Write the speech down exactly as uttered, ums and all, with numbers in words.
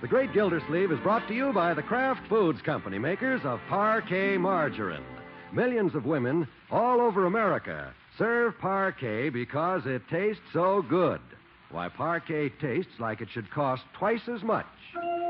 The Great Gildersleeve is brought to you by the Kraft Foods Company, makers of Parquet Margarine. Millions of women all over America serve Parquet because it tastes so good. Why, Parquet tastes like it should cost twice as much.